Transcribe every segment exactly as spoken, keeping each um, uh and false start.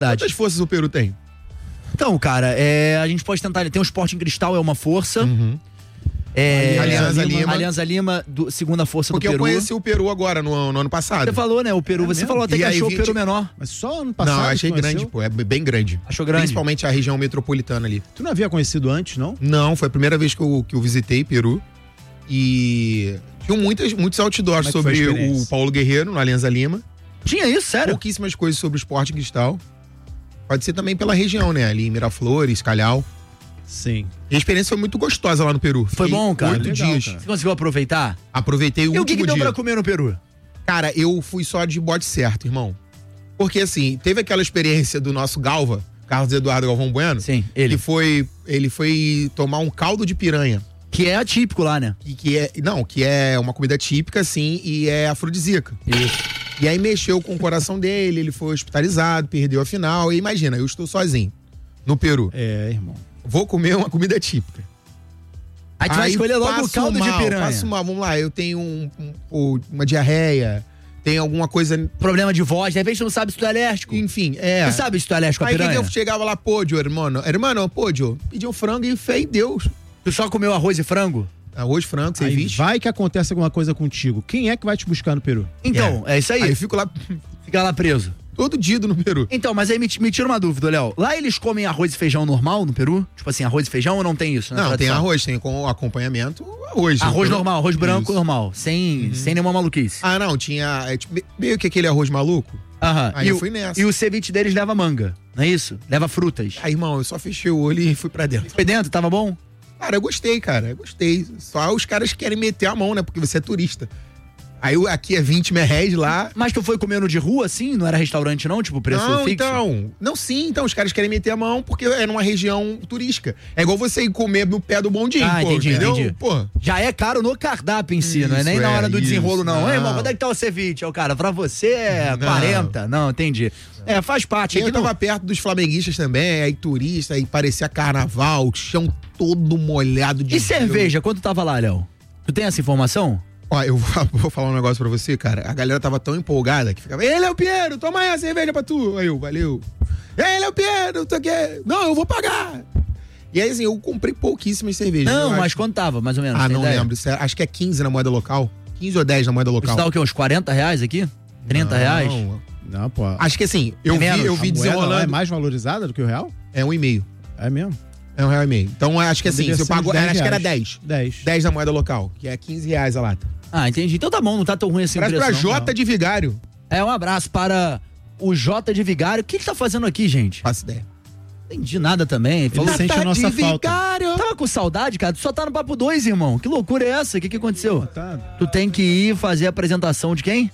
Quantas forças o Peru tem? Então, cara, é, a gente pode tentar. Tem o Sporting Cristal, é uma força. Uhum. É, Alianza Lima. Alianza Lima, do, segunda força Porque do Peru. eu conheci o Peru agora, no, no ano passado. Você falou, né? O Peru, É você mesmo? falou até E que aí, achou vinte o Peru menor. Mas só ano passado. Não, eu achei tu conheceu? grande, pô. É bem grande. Achou grande? Principalmente a região metropolitana ali. Tu não havia conhecido antes, não? Não, foi a primeira vez que eu, que eu visitei Peru. E tinham muitas, muitos outdoors Como é que foi a sobre experiência? o Paulo Guerreiro, no Alianza Lima. Tinha isso, sério? Pouquíssimas coisas sobre o Sporting Cristal. Pode ser também pela região, né? Ali em Miraflores, Calhau. Sim. E a experiência foi muito gostosa lá no Peru. Foi Fiquei bom, cara? Oito Legal, dias. cara. Você conseguiu aproveitar? Aproveitei o E o que, último que deu dia. pra comer no Peru? Cara, eu fui só de bote certo, irmão. Porque assim, teve aquela experiência do nosso Galva, Carlos Eduardo Galvão Bueno. Sim, ele. Que foi, ele foi tomar um caldo de piranha. Que é atípico lá, né? Que, que é, não, que é uma comida típica, sim, e é afrodisíaca. Isso. E aí mexeu com o coração dele, ele foi hospitalizado, perdeu a final. E imagina, eu estou sozinho no Peru. É, irmão. Vou comer uma comida típica. Aí tu vai escolher logo o passo caldo mal, de piranha. Passo mal, vamos lá, eu tenho um, um- uma diarreia, tem alguma coisa. Problema de voz, de repente tu não sabe se tu é alérgico. Enfim, é. Você sabe se tu é alérgico à Aí que piranha? que eu chegava lá, pôdio, hermano. Hermano, pôdio. Pedi um frango e fé em Deus. Tu só comeu arroz e frango? Arroz, frango, Aí ceviche. vai que acontece alguma coisa contigo. Quem é que vai te buscar no Peru? Então, é, isso aí. Aí eu fico lá Fica lá preso. todo dia no Peru. Então, mas aí me, me tira uma dúvida, Léo. Lá eles comem arroz e feijão normal no Peru? Tipo assim, arroz e feijão ou não tem isso? na Não, tem tradição? arroz, tem com acompanhamento arroz. Arroz entendeu? normal, arroz branco Isso. normal. Sem, sem nenhuma maluquice. Ah, não, tinha é, tipo, meio que aquele arroz maluco. Aham. Aí e eu o- fui nessa. E o ceviche deles leva manga, não é isso? Leva frutas. Aí, irmão, eu só fechei o olho e fui pra dentro. Foi dentro, tava bom? Cara, eu gostei, cara, eu gostei. Só os caras querem meter a mão, né? Porque você é turista. Aí o- aqui é vinte merréis lá. Mas tu foi comendo de rua, assim? Não era restaurante, não? Tipo, preço Não, fixo? então. Não, sim, então. Os caras querem meter a mão porque é numa região turística. É igual você ir comer no pé do bondinho, Ah, pô, entendi, entendeu? entendi. Pô. Já é caro no cardápio em si, não é nem Isso, na hora é, do isso. desenrolo, não. Ei, irmão, Não. quando é que tá o ceviche? Aí o cara, pra você é Não. quarenta. Não, entendi. É, faz parte. E Aqui eu tava não... perto dos flamenguistas também, aí turista, aí parecia carnaval, o chão todo molhado de E gelo. cerveja, quando tu tava lá, Léo? Tu tem essa informação? Ó, eu vou, vou falar um negócio pra você, cara. A galera tava tão empolgada que ficava, ei, Léo Piero, toma aí a cerveja pra tu. Aí eu, valeu. Ei, Léo Piero, tu quer? Não, eu vou pagar. E aí, assim, eu comprei pouquíssimas cervejas. Não, eu mas acho. quando tava, mais ou menos? Ah, tem não ideia? lembro. Isso é- Acho que é quinze na moeda local. quinze ou dez na moeda local. Isso dá o quê? Uns quarenta reais aqui? trinta reais? Não. Não, pô. Acho que assim, eu É vi, menos. eu A vi moeda lá é desenrolando. mais valorizada do que o real? É um e meio. É mesmo? É um real e meio. Então acho que assim, Devia se eu ser uns pago. dez Acho que era reais. dez. dez. dez na moeda local, que é quinze reais a lata. Ah, entendi. Então tá bom, não tá tão ruim assim o Parece pra preço, não. Jota de Vigário. É, um abraço para o Jota de Vigário. O que que tá fazendo aqui, gente? Faço ideia. Não entendi nada também. Ele Falou... sente a nossa de falta. Vigário. Tava com saudade, cara? Tu só tá no papo dois, irmão. Que loucura é essa? O que que aconteceu? Tá. Tu tem que ir fazer a apresentação de quem?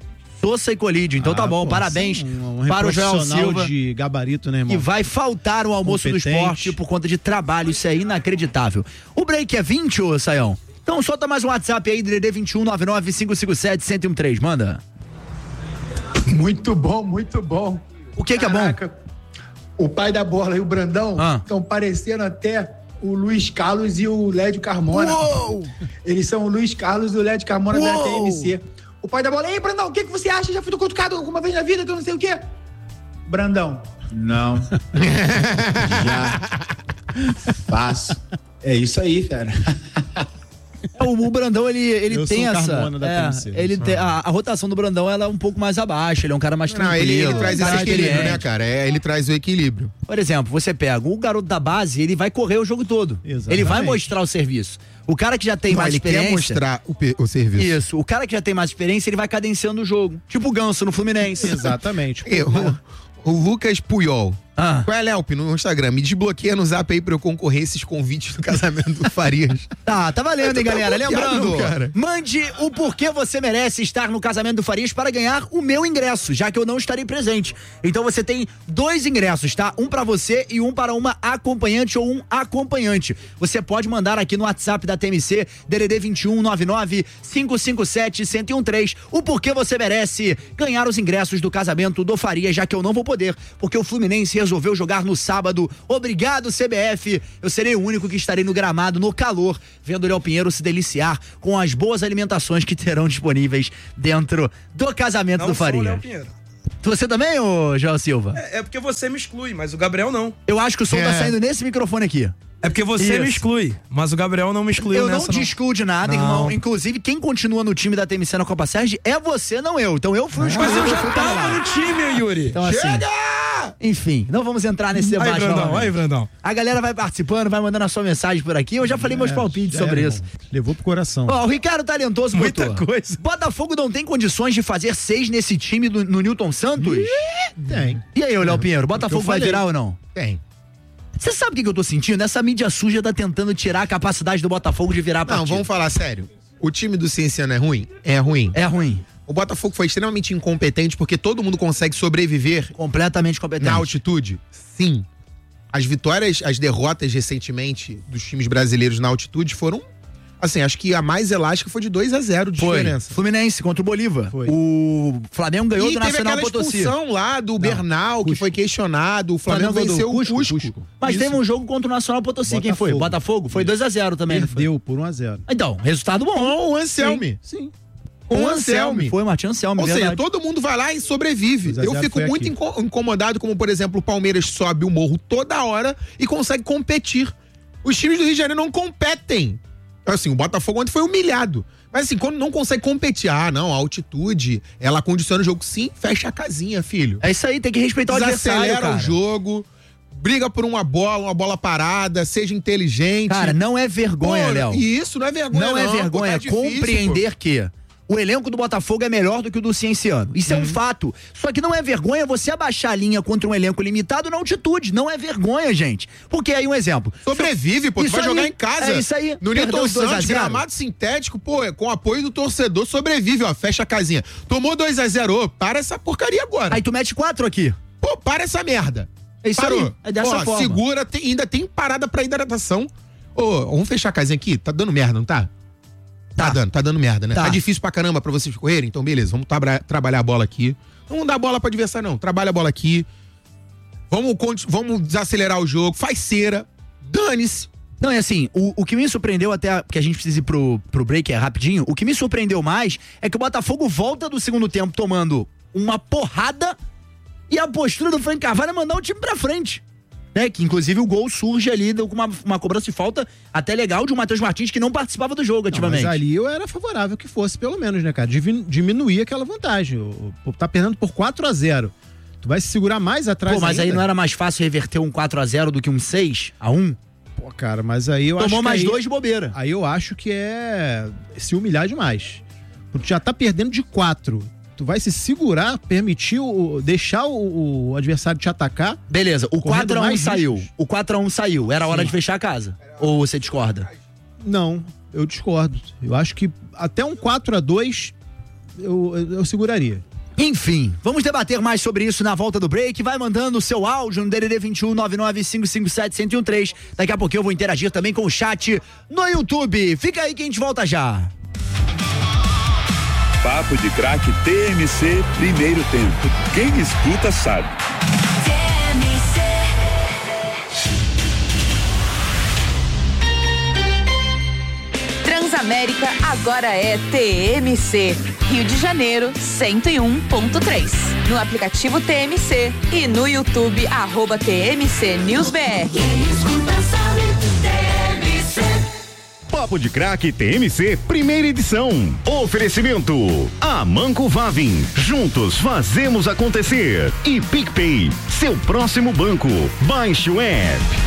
Sousa e Colídio. Então tá Ah, bom, pô, parabéns um, um para o Joel profissional Silva. de gabarito, né, irmão? E vai faltar o almoço do Competente. esporte por conta de trabalho. Isso é inacreditável. O break é vinte, ô Saião? Então solta mais um WhatsApp aí, D D D vinte e um, nove nove cinco cinco sete, um zero um três. Manda. Muito bom, muito bom. O que que é bom? Caraca, o pai da bola e o Brandão Ah. estão parecendo até o Luiz Carlos e o Lédio Carmona. Uou! Eles são o Luiz Carlos e o Lédio Carmona da Uou! T M C. O pai da bola, ei, Brandão, o que, que você acha? Já fui cutucado alguma vez na vida, que eu não sei o quê? Brandão, não. Já faço. É isso aí, cara. O, o Brandão, ele, ele Eu tem sou o essa. Carmona da é, T M C. ele tem, a, a rotação do Brandão ela é um pouco mais abaixo, ele é um cara mais Não, tranquilo. ele, ele traz um cara esse equilíbrio, experiente. né, cara? É, ele traz o equilíbrio. Por exemplo, você pega o garoto da base, ele vai correr o jogo todo. Exatamente. Ele vai mostrar o serviço. O cara que já tem Não, mais ele experiência. quer mostrar o, pe- o serviço. Isso. O cara que já tem mais experiência, ele vai cadenciando o jogo. Tipo o Ganso no Fluminense. Exatamente. E O, o Lucas Puyol. Ah. Qual é, Léo, no Instagram? Me desbloqueia no zap aí pra eu concorrer a esses convites do casamento do Farias. Tá, tá valendo, hein, Tá galera? bloqueado, Lembrando, cara. mande o porquê você merece estar no casamento do Farias para ganhar o meu ingresso, já que eu não estarei presente. Então você tem dois ingressos, tá? Um pra você e um para uma acompanhante ou um acompanhante. Você pode mandar aqui no WhatsApp da T M C, D D D vinte e um, nove nove cinco cinco sete, um zero um três, o porquê você merece ganhar os ingressos do casamento do Farias, já que eu não vou poder, porque o Fluminense resolveu jogar no sábado. Obrigado, C B F. Eu serei o único que estarei no gramado, no calor, vendo o Léo Pinheiro se deliciar com as boas alimentações que terão disponíveis dentro do casamento Não do sou o Farias. Léo Pinheiro. Você também, ô João Silva? É, é porque você me exclui, mas o Gabriel não. Eu acho que o som É. tá saindo nesse microfone aqui. É porque você Isso. me exclui, mas o Gabriel não me excluiu Eu não nessa, te excluo de nada, Não. irmão. Inclusive, quem continua no time da T M C na Copa Sérgio é você, não eu. Então eu fui o excluído. Mas eu já fui pra lá. tava no time, Yuri. Então, assim, enfim, não vamos entrar nesse Aí, debate. Brandão, novamente. aí, Brandão. A galera vai participando, vai mandando a sua mensagem por aqui. Eu já falei meus É, palpites já sobre era, isso. irmão. Levou pro coração. Ó, o Ricardo Talentoso Muita botou. coisa. Botafogo não tem condições de fazer seis nesse time do, no Newton Santos? Tem. E aí, ô Léo Pinheiro, Botafogo eu vai falei. virar ou não? Tem. Você sabe o que, que eu tô sentindo? Essa mídia suja tá tentando tirar a capacidade do Botafogo de virar a Não, partida. vamos falar sério. O time do Cienciano é ruim? É ruim. É ruim. O Botafogo foi extremamente incompetente porque todo mundo consegue sobreviver Completamente competente. na altitude? Sim. As vitórias, as derrotas recentemente dos times brasileiros na altitude foram, assim, acho que a mais elástica foi de dois a zero de Foi. diferença. Fluminense contra o Bolívar. Foi. O Flamengo ganhou E do teve Nacional aquela Potosí. expulsão lá do Bernal, que Cusco. foi questionado. O Flamengo, Flamengo venceu do o Cusco, Cusco. Cusco. Mas Isso. teve um jogo contra o Nacional Potosí. Quem foi? Botafogo. Botafogo? Foi dois a zero também. não foi? Perdeu por um a zero. Então, resultado bom. Com o Anselmi. Sim. Com o Anselmi. Foi o Martin Anselmi, Ou seja, verdade. todo mundo vai lá e sobrevive. dois a Eu zero fico foi muito aqui. inco- incomodado como, por exemplo, o Palmeiras sobe o morro toda hora e consegue competir. Os times do Rio de Janeiro não competem. Assim, o Botafogo ontem foi humilhado. Mas assim, quando não consegue competir, ah, não, a altitude, ela condiciona o jogo. Sim, fecha a casinha, filho. É isso aí, tem que respeitar o adversário, Desacelera cara. o jogo, briga por uma bola, uma bola parada, seja inteligente. Cara, não é vergonha, Pô, Léo. E isso não é vergonha, Não não. é pô, vergonha, tá é difícil, compreender que o elenco do Botafogo é melhor do que o do Cienciano. Isso Uhum. é um fato. Só que não é vergonha você abaixar a linha contra um elenco limitado na altitude. Não é vergonha, gente. Porque aí um exemplo. pô. Sobrevive, pô, tu Isso vai aí, jogar em casa. é isso aí. No Perdeu Newton os dois a Santos, zero. gramado sintético, pô, é com apoio do torcedor, sobrevive, ó, fecha a casinha. Tomou dois a zero, ô, para essa porcaria agora. Aí tu mete quatro aqui. Pô, para essa merda. É isso Parou. aí. É dessa Ó, forma. segura, tem- ainda tem parada pra hidratação. Ô, vamos fechar a casinha aqui? Tá dando merda, não tá? Tá, Tá. dando, tá dando merda, né? Tá. Tá, difícil pra caramba pra vocês correrem? Então, beleza, vamos tra- trabalhar a bola aqui. Não dar bola pra adversário, não. Trabalha a bola aqui. Vamos, conti- vamos desacelerar o jogo. Faz cera. Dane-se. Não, é assim, o, o que me surpreendeu até, porque a gente precisa ir pro, pro break é rapidinho, o que me surpreendeu mais é que o Botafogo volta do segundo tempo tomando uma porrada e a postura do Frank Carvalho é mandar o time pra frente. Né? Que inclusive o gol surge ali com uma, uma cobrança de falta até legal de um Matheus Martins que não participava do jogo Não, ativamente. mas ali eu era favorável que fosse, pelo menos, né, cara? Divi- Diminuir aquela vantagem. O- o- Tá perdendo por quatro a zero. Tu vai se segurar mais atrás Pô, mas aí ainda? não era mais fácil reverter um quatro a zero do que um seis a um? Pô, cara, mas aí eu acho Tomou que mais aí, dois de bobeira. Aí eu acho que é se humilhar demais. Tu já tá perdendo de quatro. Tu vai se segurar, permitir, o, deixar o, o adversário te atacar. Beleza, o Correndo quatro a um mais saiu. riscos. O quatro a um saiu. Era hora Sim. de fechar a casa. Ou você discorda? Não, eu discordo. Eu acho que até um quatro a dois eu, eu, eu seguraria. Enfim, vamos debater mais sobre isso na volta do break. Vai mandando o seu áudio no D D D vinte e um, nove nove cinco cinco sete, um zero um três. Daqui a pouquinho eu vou interagir também com o chat no YouTube. Fica aí que a gente volta já. Papo de Craque T M C, primeiro tempo. Quem escuta sabe. Transamérica agora é T M C. Rio de Janeiro, cento e um ponto três. No aplicativo T M C e no YouTube, arroba T M C News B R. Papo de Craque T M C, primeira edição. Oferecimento: Amanco Vavin. Juntos fazemos acontecer. E PicPay, seu próximo banco. Baixe o app.